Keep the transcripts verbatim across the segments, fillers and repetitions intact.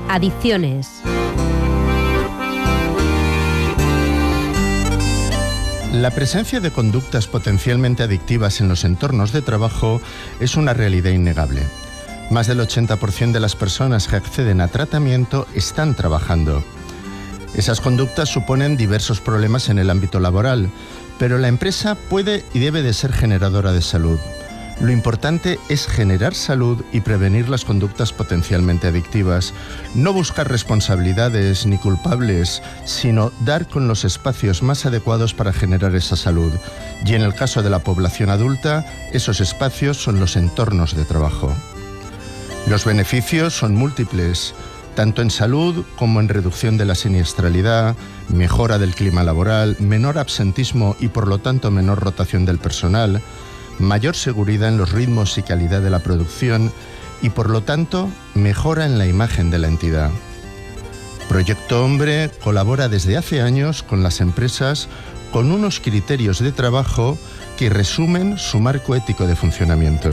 Adicciones. La presencia de conductas potencialmente adictivas en los entornos de trabajo es una realidad innegable. Más del ochenta por ciento de las personas que acceden a tratamiento están trabajando. Esas conductas suponen diversos problemas en el ámbito laboral, pero la empresa puede y debe de ser generadora de salud. Lo importante es generar salud y prevenir las conductas potencialmente adictivas, no buscar responsabilidades ni culpables, sino dar con los espacios más adecuados para generar esa salud. Y en el caso de la población adulta, esos espacios son los entornos de trabajo. Los beneficios son múltiples, tanto en salud como en reducción de la siniestralidad, mejora del clima laboral, menor absentismo y por lo tanto menor rotación del personal, mayor seguridad en los ritmos y calidad de la producción y por lo tanto mejora en la imagen de la entidad. Proyecto Hombre colabora desde hace años con las empresas con unos criterios de trabajo que resumen su marco ético de funcionamiento.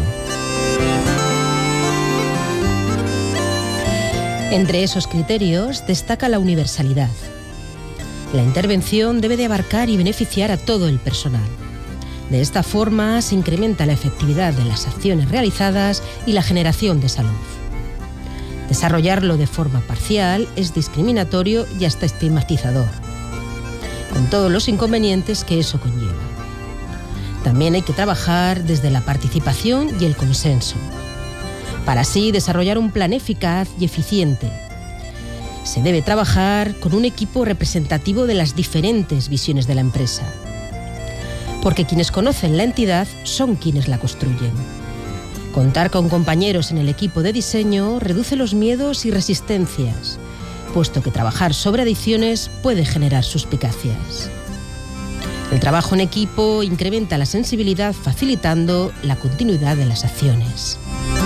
Entre esos criterios destaca la universalidad. La intervención debe de abarcar y beneficiar a todo el personal. De esta forma se incrementa la efectividad de las acciones realizadas y la generación de salud. Desarrollarlo de forma parcial es discriminatorio y hasta estigmatizador, con todos los inconvenientes que eso conlleva. También hay que trabajar desde la participación y el consenso, para así desarrollar un plan eficaz y eficiente. Se debe trabajar con un equipo representativo de las diferentes visiones de la empresa, porque quienes conocen la entidad son quienes la construyen. Contar con compañeros en el equipo de diseño reduce los miedos y resistencias, puesto que trabajar sobre adicciones puede generar suspicacias. El trabajo en equipo incrementa la sensibilidad, facilitando la continuidad de las acciones.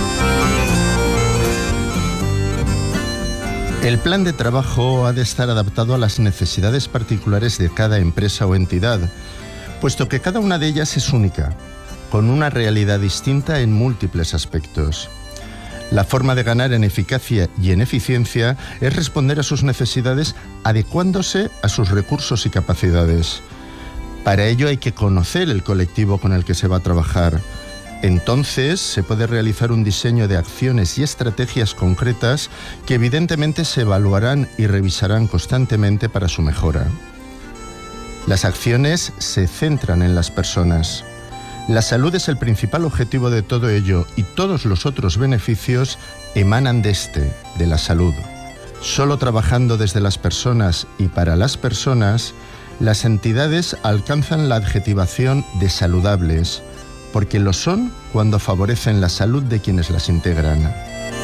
El plan de trabajo ha de estar adaptado a las necesidades particulares de cada empresa o entidad, puesto que cada una de ellas es única, con una realidad distinta en múltiples aspectos. La forma de ganar en eficacia y en eficiencia es responder a sus necesidades adecuándose a sus recursos y capacidades. Para ello hay que conocer el colectivo con el que se va a trabajar. Entonces se puede realizar un diseño de acciones y estrategias concretas que evidentemente se evaluarán y revisarán constantemente para su mejora. Las acciones se centran en las personas. La salud es el principal objetivo de todo ello y todos los otros beneficios emanan de este, de la salud. Solo trabajando desde las personas y para las personas, las entidades alcanzan la adjetivación de saludables, porque lo son cuando favorecen la salud de quienes las integran.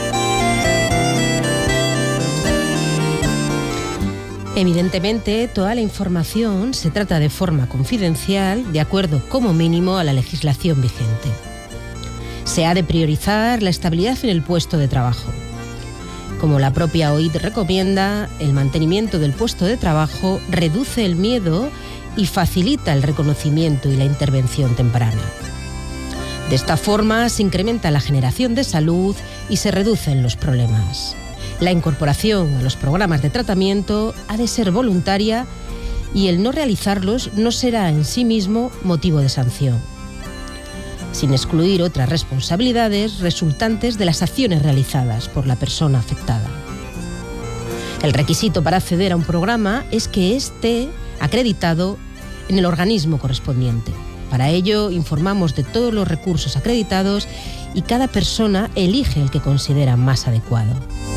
Evidentemente, toda la información se trata de forma confidencial, de acuerdo como mínimo a la legislación vigente. Se ha de priorizar la estabilidad en el puesto de trabajo. Como la propia O I T recomienda, el mantenimiento del puesto de trabajo reduce el miedo y facilita el reconocimiento y la intervención temprana. De esta forma se incrementa la generación de salud y se reducen los problemas. La incorporación a los programas de tratamiento ha de ser voluntaria y el no realizarlos no será en sí mismo motivo de sanción, sin excluir otras responsabilidades resultantes de las acciones realizadas por la persona afectada. El requisito para acceder a un programa es que esté acreditado en el organismo correspondiente. Para ello, informamos de todos los recursos acreditados y cada persona elige el que considera más adecuado.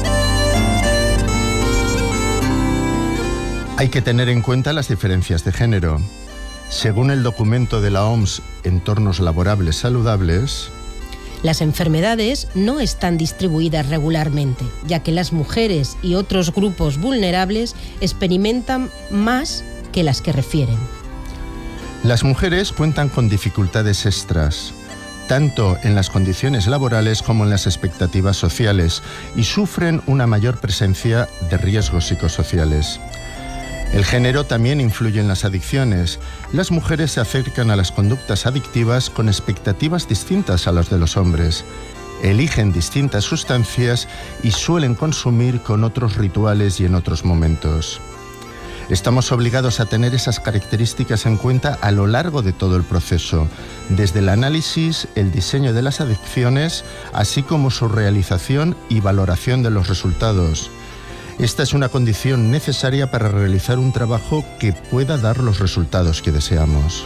Hay que tener en cuenta las diferencias de género. Según el documento de la O M S Entornos Laborables Saludables, las enfermedades no están distribuidas regularmente, ya que las mujeres y otros grupos vulnerables experimentan más que las que refieren. Las mujeres cuentan con dificultades extras, tanto en las condiciones laborales como en las expectativas sociales, y sufren una mayor presencia de riesgos psicosociales. El género también influye en las adicciones. Las mujeres se acercan a las conductas adictivas con expectativas distintas a las de los hombres. eligen distintas sustancias y suelen consumir con otros rituales y en otros momentos. Estamos obligados a tener esas características en cuenta a lo largo de todo el proceso, desde el análisis, el diseño de las adicciones, así como su realización y valoración de los resultados. Esta es una condición necesaria para realizar un trabajo que pueda dar los resultados que deseamos.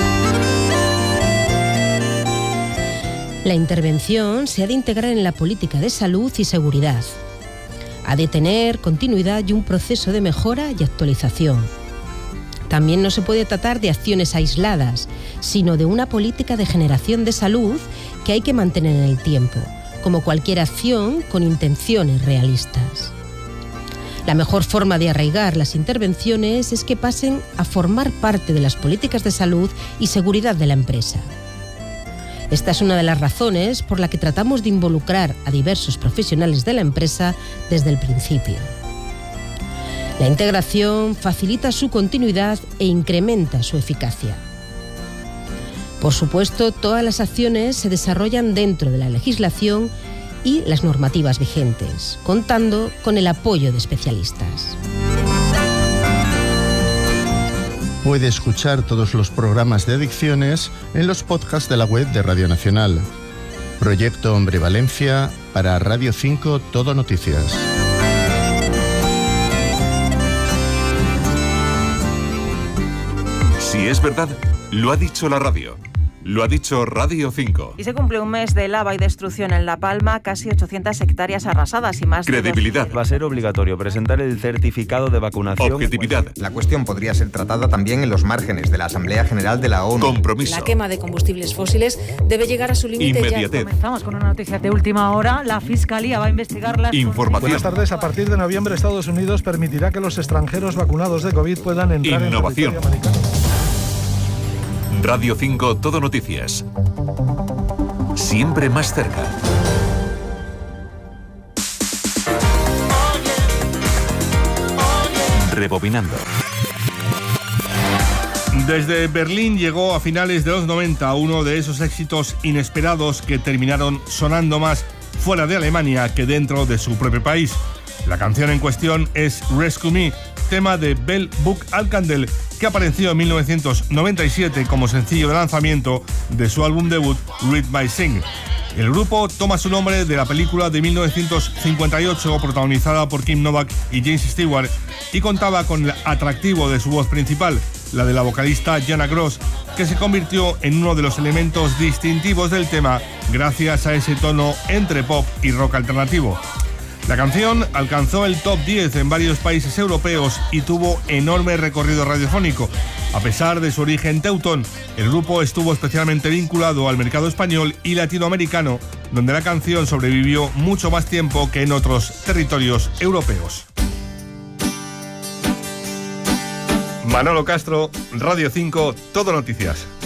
La intervención se ha de integrar en la política de salud y seguridad. Ha de tener continuidad y un proceso de mejora y actualización. También no se puede tratar de acciones aisladas, sino de una política de generación de salud que hay que mantener en el tiempo, como cualquier acción con intenciones realistas. La mejor forma de arraigar las intervenciones es que pasen a formar parte de las políticas de salud y seguridad de la empresa. Esta es una de las razones por la que tratamos de involucrar a diversos profesionales de la empresa desde el principio. La integración facilita su continuidad e incrementa su eficacia. Por supuesto, todas las acciones se desarrollan dentro de la legislación y las normativas vigentes, contando con el apoyo de especialistas. Puede escuchar todos los programas de adicciones en los podcasts de la web de Radio Nacional. Proyecto Hombre Valencia para Radio cinco Todo Noticias. Si es verdad, lo ha dicho la radio. Lo ha dicho Radio cinco. Y se cumple un mes de lava y destrucción en La Palma, casi ochocientas hectáreas arrasadas y más de Credibilidad. Va a ser obligatorio presentar el certificado de vacunación. Objetividad. La cuestión podría ser tratada también en los márgenes de la Asamblea General de la ONU. Compromiso. La quema de combustibles fósiles debe llegar a su límite ya. Inmediatez. Comenzamos con una noticia de última hora. La Fiscalía va a investigar las... Información. Buenas tardes. A partir de noviembre, Estados Unidos permitirá que los extranjeros vacunados de COVID puedan entrar Innovación. en territorio americano. Radio cinco Todo Noticias. Siempre más cerca. Rebobinando. Desde Berlín llegó a finales de los noventa uno de esos éxitos inesperados que terminaron sonando más fuera de Alemania que dentro de su propio país. La canción en cuestión es Rescue Me, tema de Bell Buck Alcandel, que apareció en mil novecientos noventa y siete como sencillo de lanzamiento de su álbum debut Read My Sing. El grupo toma su nombre de la película de mil novecientos cincuenta y ocho protagonizada por Kim Novak y James Stewart y contaba con el atractivo de su voz principal, la de la vocalista Jana Gross, que se convirtió en uno de los elementos distintivos del tema gracias a ese tono entre pop y rock alternativo. La canción alcanzó el top diez en varios países europeos y tuvo enorme recorrido radiofónico. A pesar de su origen teutón, el grupo estuvo especialmente vinculado al mercado español y latinoamericano, donde la canción sobrevivió mucho más tiempo que en otros territorios europeos. Manolo Castro, Radio cinco, Todo Noticias.